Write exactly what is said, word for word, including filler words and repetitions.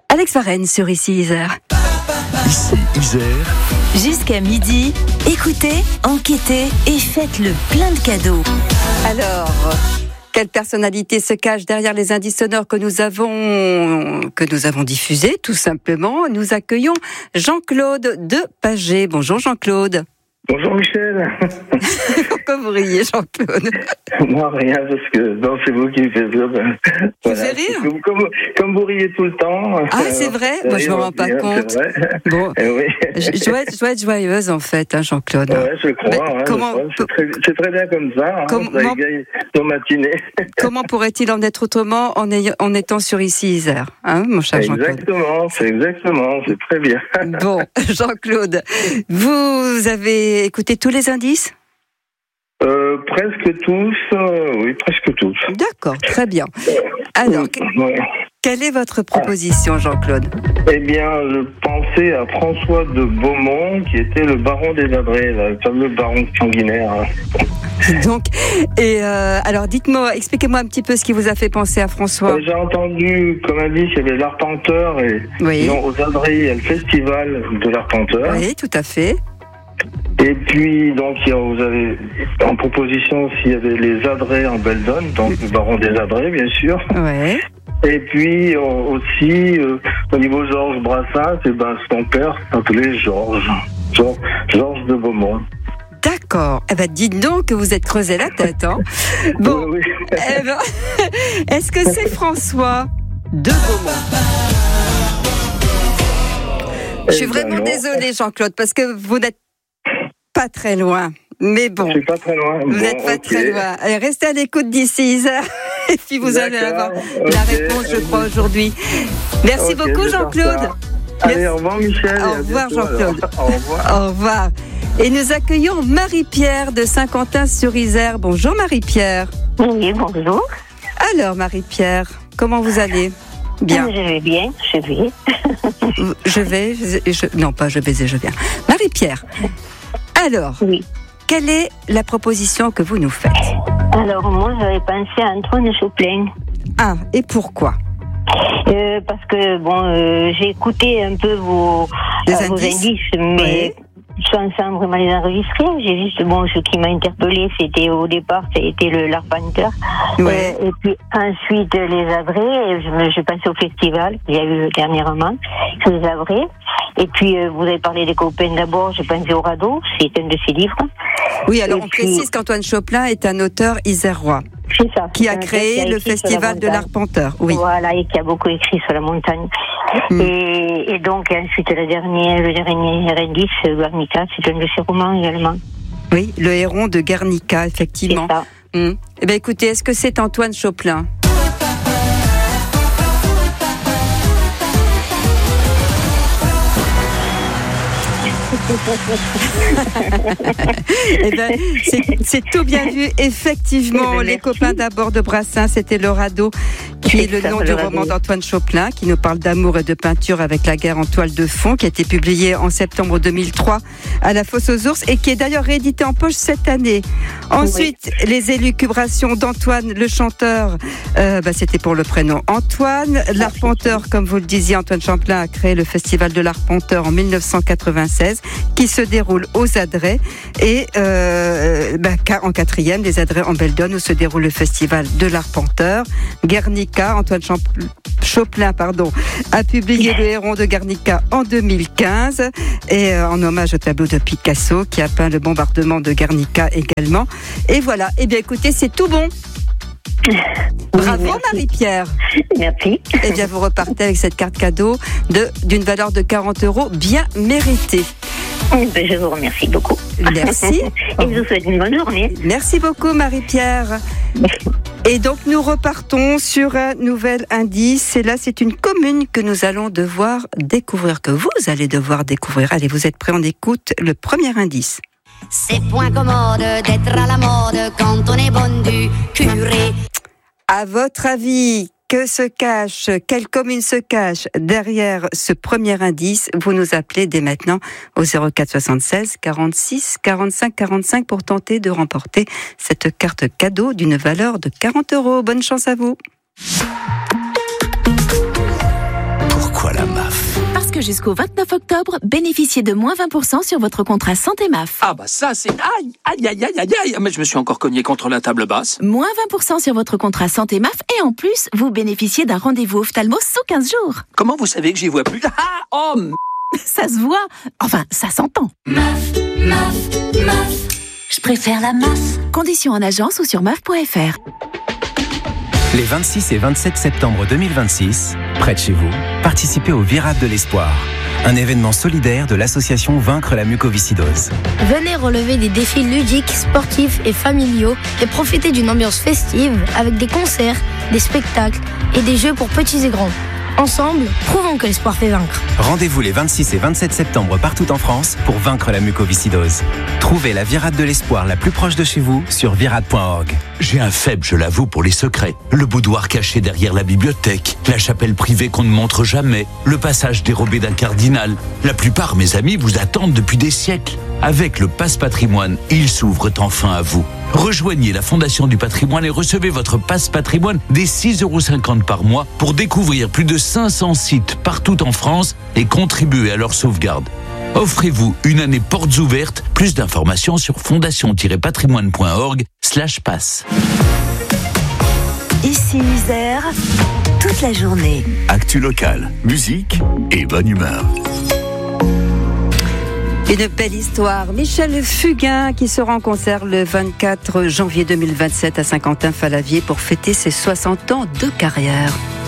Alex Varenne sur Ici Isère. Ici Isère. Jusqu'à midi, écoutez, enquêtez et faites le plein de cadeaux. Alors, quelle personnalité se cache derrière les indices sonores que nous avons, que nous avons diffusés, tout simplement. Nous accueillons Jean-Claude de Pagé. Bonjour Jean-Claude. Bonjour Michel. Pourquoi vous riez Jean-Claude? Non, rien, parce que non, c'est vous qui me faites rire. Ben, vous faites rire comme, comme, comme vous riez tout le temps. Ah, c'est vrai? Moi, je ne me rends pas compte. Bon, eh oui. je, je, dois être, je dois être joyeuse, en fait, hein, Jean-Claude. Ouais, je crois. Mais hein, comment, je crois. C'est, très, c'est très bien comme ça. Hein, comment, ça égaye nos matinées. Comment pourrait-il en être autrement en, ayant, en étant sur Ici Isère, hein, mon cher Jean-Claude? Exactement, c'est exactement, c'est très bien. Bon, Jean-Claude, vous avez écouté tous les indices? Euh, presque tous, euh, oui, presque tous. D'accord, très bien. Alors, ouais. Quelle est votre proposition, Jean-Claude? Eh bien, je pensais à François de Beaumont, qui était le baron des Adrets, le fameux baron sanguinaire. Donc, et euh, alors, dites-moi, expliquez-moi un petit peu ce qui vous a fait penser à François. Euh, j'ai entendu, comme indice, il y avait l'Arpenteur, et oui. Non, aux Adrets, il y a le festival de l'Arpenteur. Oui, tout à fait. Et puis, donc, il y a, vous avez en proposition aussi, il y avait les Adrets en Beldonne, donc le baron des Adrets, bien sûr. Ouais. Et puis euh, aussi, euh, au niveau Georges Brassens, et ben, son père s'appelait Georges. Georges, Georges de Beaumont. D'accord. Eh ben, dites donc que vous êtes creusé la tête, hein. Bon. Oui, oui. Eh ben, est-ce que c'est François de Beaumont? Je suis vraiment ben désolée, Jean-Claude, parce que vous n'êtes pas très loin. Mais bon. Je suis pas très loin. Vous bon, n'êtes pas okay. très loin. Allez, restez à l'écoute d'ici Isère. Et puis vous D'accord, allez avoir okay. la réponse, je crois, aujourd'hui. Merci okay, beaucoup, Jean-Claude. Allez, au revoir, Michel. Au revoir, Jean-Claude. Au revoir. Au revoir. Et nous accueillons Marie-Pierre de Saint-Quentin-sur-Isère. Bonjour, Marie-Pierre. Oui, bonjour. Alors, Marie-Pierre, comment vous allez? Bien. Je vais bien, je vais. Je vais, je, je, non, pas je vais et je viens. Marie-Pierre, alors, oui. Quelle est la proposition que vous nous faites? Alors, moi, j'avais pensé à Antoine Choplin. Ah, et pourquoi? euh, Parce que, bon, euh, j'ai écouté un peu vos, Les euh, indices, vos indices, mais oui. sans, sans vraiment les enregistrer. J'ai juste, bon, ce qui m'a interpellé, c'était au départ, c'était le l'Arpenteur. Oui. Euh, et puis ensuite, les Adrets. Je, je pensais au festival qu'il y a eu dernièrement, les Adrets. Et puis, euh, vous avez parlé des copains d'abord, j'ai pensé au Radeau, c'est un de ses livres. Oui, alors et on puis, précise qu'Antoine Choplin est un auteur isérois. C'est ça. Qui a créé qui a le festival de l'Arpenteur. Oui. Voilà, et qui a beaucoup écrit sur la montagne. Mm. Et, et donc, ensuite, le dernier, le dernier indice, Guernica, c'est un de ses romans également. Oui, le héron de Guernica, effectivement. C'est ça. Mm. Eh bien, écoutez, est-ce que c'est Antoine Choplin? Eh ben, c'est, c'est tout bien vu. Effectivement, ben, les copains d'abord de Brassens, c'était le Radeau, qui est le nom du roman d'Antoine Choplin, qui nous parle d'amour et de peinture avec la guerre en toile de fond, qui a été publié en septembre deux mille trois à la Fosse aux Ours et qui est d'ailleurs réédité en poche cette année. Ensuite, oui. Les élucubrations d'Antoine, le chanteur, euh, bah, c'était pour le prénom Antoine. L'Arpenteur, comme vous le disiez, Antoine Choplin a créé le festival de l'Arpenteur en mille neuf cent quatre-vingt-seize, qui se déroule aux Adrets, et euh, bah, en quatrième, les Adrets en Beldonne, où se déroule le festival de l'Arpenteur. Guernica, Antoine Choplin pardon, a publié Le héron de Guernica en deux mille quinze, et euh, en hommage au tableau de Picasso, qui a peint le bombardement de Guernica également. Et voilà, eh bien écoutez, c'est tout bon. Bravo, merci. Marie-Pierre. Merci. Eh bien, vous repartez avec cette carte cadeau de, d'une valeur de quarante euros bien méritée. Je vous remercie beaucoup. Merci. Et je vous souhaite une bonne journée. Merci beaucoup, Marie-Pierre. Et donc, nous repartons sur un nouvel indice. Et là, c'est une commune que nous allons devoir découvrir, que vous allez devoir découvrir. Allez, vous êtes prêts? On écoute le premier indice. C'est point commode d'être à la mode quand on est bonne du curé. À votre avis, que se cache, quelle commune se cache derrière ce premier indice? Vous nous appelez dès maintenant au zéro quatre soixante-seize quarante-six quarante-cinq quarante-cinq pour tenter de remporter cette carte cadeau d'une valeur de quarante euros. Bonne chance à vous. Pourquoi la que jusqu'au vingt-neuf octobre, bénéficiez de moins vingt pour cent sur votre contrat santé M A F. Ah bah ça c'est... Aïe, aïe, aïe, aïe, aïe, aïe. Mais je me suis encore cogné contre la table basse. Moins vingt pour cent sur votre contrat santé M A F et en plus, vous bénéficiez d'un rendez-vous ophtalmo sous quinze jours. Comment vous savez que j'y vois plus? Ah, oh m... Ça se voit. Enfin, ça s'entend. M A F, M A F, M A F. Je préfère la M A F. Conditions en agence ou sur M A F point F R. Les vingt-six et vingt-sept septembre deux mille vingt-six, près de chez vous, participez au Virade de l'Espoir, un événement solidaire de l'association Vaincre la mucoviscidose. Venez relever des défis ludiques, sportifs et familiaux et profitez d'une ambiance festive avec des concerts, des spectacles et des jeux pour petits et grands. Ensemble, prouvons que l'espoir fait vaincre. Rendez-vous les vingt-six et vingt-sept septembre partout en France pour vaincre la mucoviscidose. Trouvez la Virade de l'Espoir la plus proche de chez vous sur virade point org. J'ai un faible, je l'avoue, pour les secrets. Le boudoir caché derrière la bibliothèque, la chapelle privée qu'on ne montre jamais, le passage dérobé d'un cardinal. La plupart, mes amis, vous attendent depuis des siècles. Avec le Passe Patrimoine, ils s'ouvrent enfin à vous. Rejoignez la Fondation du Patrimoine et recevez votre Passe Patrimoine dès six euros cinquante par mois pour découvrir plus de cinq cents sites partout en France et contribuer à leur sauvegarde. Offrez-vous une année portes ouvertes. Plus d'informations sur fondation-patrimoine point org slash passe. Ici Isère, toute la journée. Actu locale, musique et bonne humeur. Une belle histoire. Michel Fugain qui sera en concert le vingt-quatre janvier deux mille vingt-sept à Saint-Quentin-Fallavier pour fêter ses soixante ans de carrière.